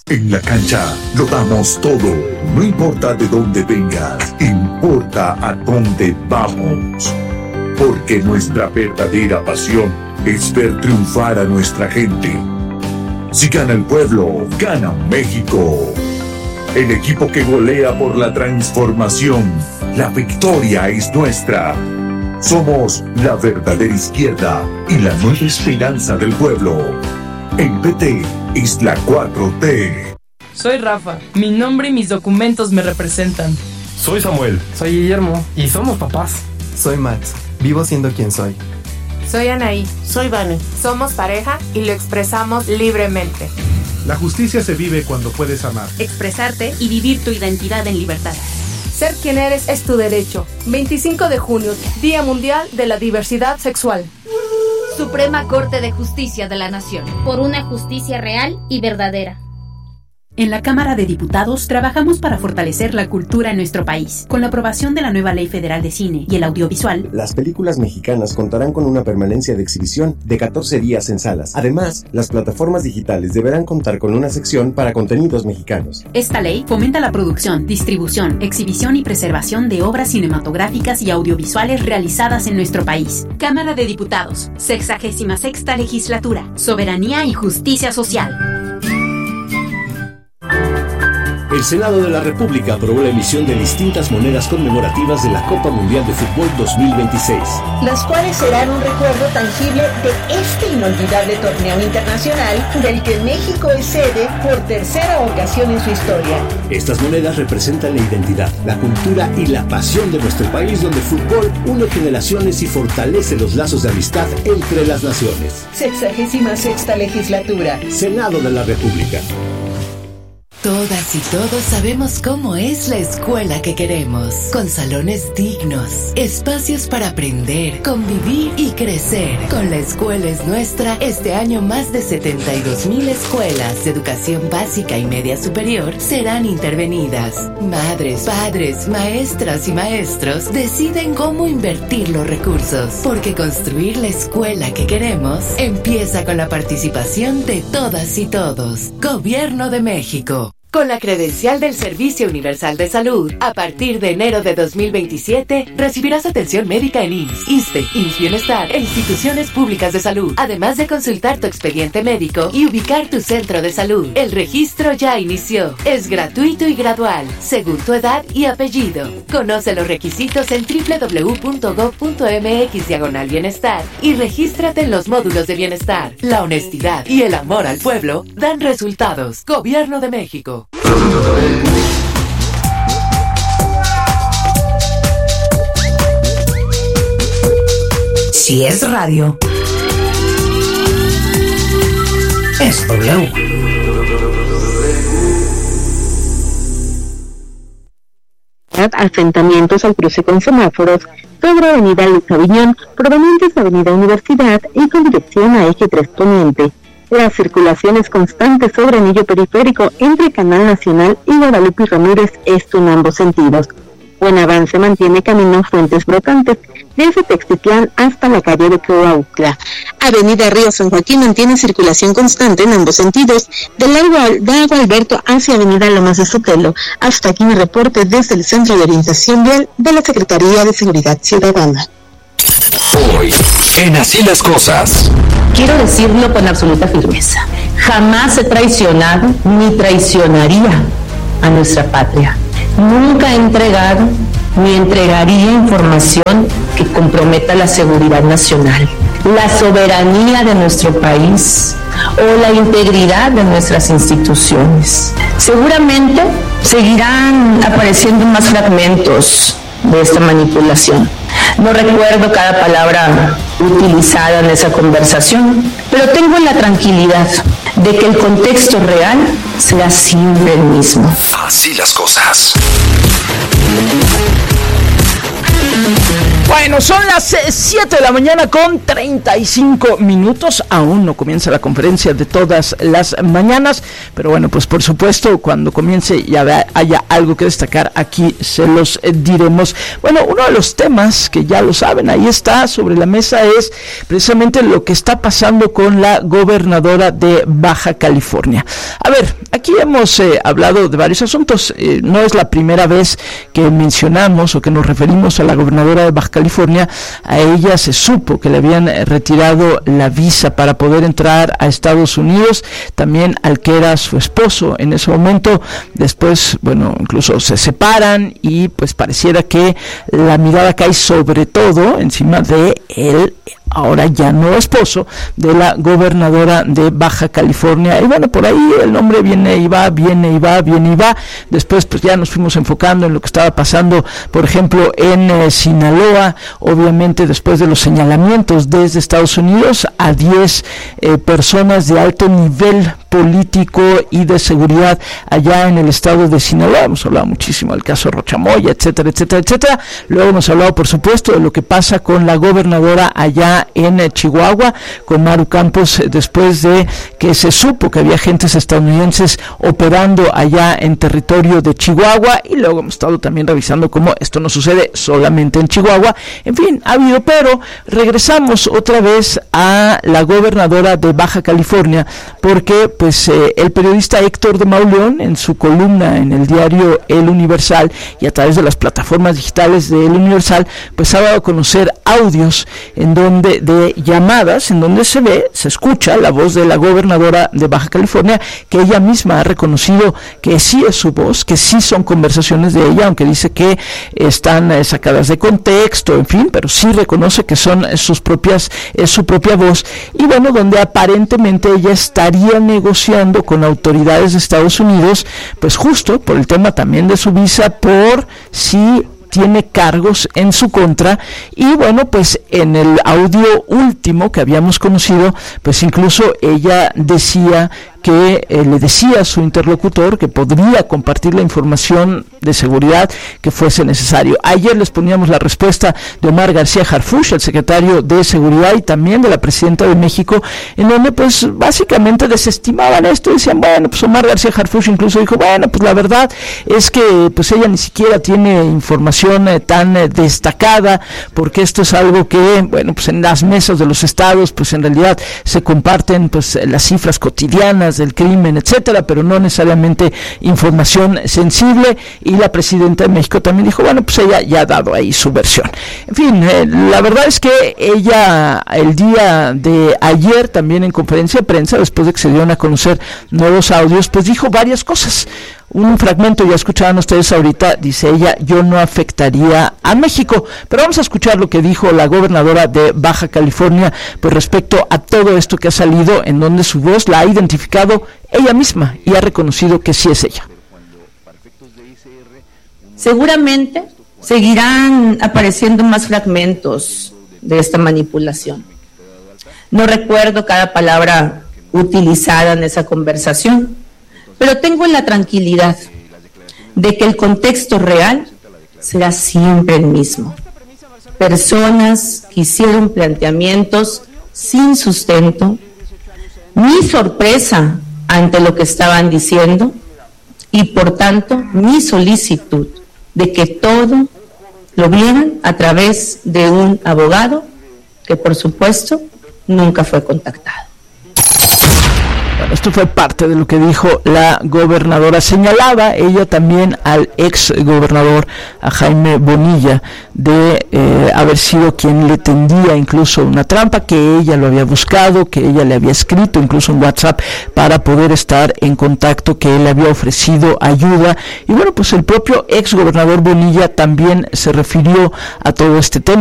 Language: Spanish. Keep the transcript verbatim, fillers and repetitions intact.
En la cancha lo damos todo, no importa de dónde vengas, importa a dónde vamos. Porque nuestra verdadera pasión es ver triunfar a nuestra gente. Si gana el pueblo, gana México. El equipo que golea por la transformación, la victoria es nuestra. Somos la verdadera izquierda y la nueva esperanza del pueblo. El P T es la cuatro T. Soy Rafa, mi nombre y mis documentos me representan. Soy Samuel. Soy Guillermo y somos papás. Soy Max, vivo siendo quien soy. Soy Anaí. Soy Vane. Somos pareja y lo expresamos libremente. La justicia se vive cuando puedes amar, expresarte y vivir tu identidad en libertad. Ser quien eres es tu derecho. veinticinco de junio, Día Mundial de la Diversidad Sexual. Suprema Corte de Justicia de la Nación. Por una justicia real y verdadera. En la Cámara de Diputados trabajamos para fortalecer la cultura en nuestro país. Con la aprobación de la nueva Ley Federal de Cine y el Audiovisual, las películas mexicanas contarán con una permanencia de exhibición de catorce días en salas. Además, las plataformas digitales deberán contar con una sección para contenidos mexicanos. Esta ley fomenta la producción, distribución, exhibición y preservación de obras cinematográficas y audiovisuales realizadas en nuestro país. Cámara de Diputados, sexagésima sexta legislatura, soberanía y justicia social. El Senado de la República aprobó la emisión de distintas monedas conmemorativas de la Copa Mundial de Fútbol dos mil veintiséis. Las cuales serán un recuerdo tangible de este inolvidable torneo internacional del que México es sede por tercera ocasión en su historia. Estas monedas representan la identidad, la cultura y la pasión de nuestro país, donde el fútbol une generaciones y fortalece los lazos de amistad entre las naciones. Sexagésima sexta legislatura. Senado de la República. Todas y todos sabemos cómo es la escuela que queremos, con salones dignos, espacios para aprender, convivir y crecer. Con La Escuela es Nuestra, este año más de setenta y dos mil escuelas de educación básica y media superior serán intervenidas. Madres, padres, maestras y maestros deciden cómo invertir los recursos, porque construir la escuela que queremos empieza con la participación de todas y todos. Gobierno de México. Con la credencial del Servicio Universal de Salud, a partir de enero de dos mil veintisiete, recibirás atención médica en I M S S, ISSSTE, I M S S Bienestar e instituciones públicas de salud, además de consultar tu expediente médico y ubicar tu centro de salud. El registro ya inició. Es gratuito y gradual, según tu edad y apellido. Conoce los requisitos en doble u doble u doble u punto gob punto eme equis diagonal bienestar y regístrate en los módulos de bienestar. La honestidad y el amor al pueblo dan resultados. Gobierno de México. Si es radio, es W. Asentamientos al cruce con semáforos sobre Avenida Luis Aviñón, provenientes de Avenida Universidad y con dirección a Eje tres Poniente. La circulación es constante sobre anillo periférico entre Canal Nacional y Guadalupe y Ramírez, esto en ambos sentidos. Buen avance mantiene camino Fuentes Brotantes, desde Textitlán hasta la calle de Coautla. Avenida Río San Joaquín mantiene circulación constante en ambos sentidos, del lago de Agua Alberto hacia Avenida Lomas de Sotelo. Hasta aquí mi reporte desde el Centro de Orientación Vial de la Secretaría de Seguridad Ciudadana. Hoy, en Así las Cosas. Quiero decirlo con absoluta firmeza. Jamás he traicionado ni traicionaría a nuestra patria. Nunca he entregado ni entregaría información que comprometa la seguridad nacional, la soberanía de nuestro país o la integridad de nuestras instituciones. Seguramente seguirán apareciendo más fragmentos de esta manipulación. No recuerdo cada palabra utilizada en esa conversación, pero tengo la tranquilidad de que el contexto real será siempre el mismo. Así las cosas. Bueno, son las siete de la mañana con treinta y cinco minutos. Aún no comienza la conferencia de todas las mañanas, pero bueno, pues por supuesto, cuando comience y haya algo que destacar, aquí se los diremos. Bueno, uno de los temas que ya lo saben, ahí está sobre la mesa, es precisamente lo que está pasando con la gobernadora de Baja California. A ver, aquí hemos eh, hablado de varios asuntos. Eh, no es la primera vez que mencionamos o que nos referimos a la gobernadora de Baja California. A ella se supo que le habían retirado la visa para poder entrar a Estados Unidos, también al que era su esposo en ese momento. Después, bueno, incluso se separan y pues pareciera que la mirada cae sobre todo encima de él, ahora ya no esposo, de la gobernadora de Baja California. Y bueno, por ahí el nombre viene y va, viene y va, viene y va. Después pues ya nos fuimos enfocando en lo que estaba pasando, por ejemplo, en eh, Sinaloa. Obviamente después de los señalamientos desde Estados Unidos a diez eh, personas de alto nivel político y de seguridad allá en el estado de Sinaloa. Hemos hablado muchísimo del caso Rochamoya, etcétera, etcétera, etcétera. Luego hemos hablado, por supuesto, de lo que pasa con la gobernadora allá en eh, Chihuahua, con Maru Campos, eh, después de que se supo que había agentes estadounidenses operando allá en territorio de Chihuahua. Y luego hemos estado también revisando cómo esto no sucede solamente en Chihuahua. En fin, ha habido, pero regresamos otra vez a la gobernadora de Baja California, porque pues eh, el periodista Héctor de Mauleón, en su columna en el diario El Universal y a través de las plataformas digitales de El Universal, pues ha dado a conocer audios en donde, de llamadas, en donde se ve, se escucha la voz de la gobernadora de Baja California, que ella misma ha reconocido que sí es su voz, que sí son conversaciones de ella, aunque dice que están eh, sacadas de contexto, en fin, pero sí reconoce que son sus propias, es su propia voz. Y bueno, donde aparentemente ella estaría negociando con autoridades de Estados Unidos, pues justo por el tema también de su visa, por si tiene cargos en su contra. Y bueno, pues en el audio último que habíamos conocido, pues incluso ella decía que eh, le decía a su interlocutor que podría compartir la información de seguridad que fuese necesario. Ayer les poníamos la respuesta de Omar García Harfuch, el secretario de Seguridad, y también de la presidenta de México, en donde pues básicamente desestimaban esto. Decían, bueno, pues Omar García Harfuch incluso dijo, bueno, pues la verdad es que pues ella ni siquiera tiene información eh, tan eh, destacada, porque esto es algo que, bueno, pues en las mesas de los estados pues en realidad se comparten pues las cifras cotidianas del crimen, etcétera, pero no necesariamente información sensible. Y la presidenta de México también dijo, bueno, pues ella ya ha dado ahí su versión. En fin, eh, la verdad es que ella el día de ayer, también en conferencia de prensa, después de que se dieron a conocer nuevos audios, pues dijo varias cosas. Un fragmento ya escuchaban ustedes ahorita, dice ella, yo no afectaría a México, pero vamos a escuchar lo que dijo la gobernadora de Baja California pues respecto a todo esto que ha salido, en donde su voz la ha identificado ella misma y ha reconocido que sí es ella. Seguramente seguirán apareciendo más fragmentos de esta manipulación. No recuerdo cada palabra utilizada en esa conversación, pero tengo la tranquilidad de que el contexto real será siempre el mismo. Personas que hicieron planteamientos sin sustento, mi sorpresa ante lo que estaban diciendo y por tanto mi solicitud de que todo lo vieran a través de un abogado que por supuesto nunca fue contactado. Bueno, esto fue parte de lo que dijo la gobernadora. Señalaba ella también al ex gobernador, a Jaime Bonilla, de eh, haber sido quien le tendía incluso una trampa, que ella lo había buscado, que ella le había escrito incluso en WhatsApp para poder estar en contacto, que él le había ofrecido ayuda. Y bueno, pues el propio ex gobernador Bonilla también se refirió a todo este tema.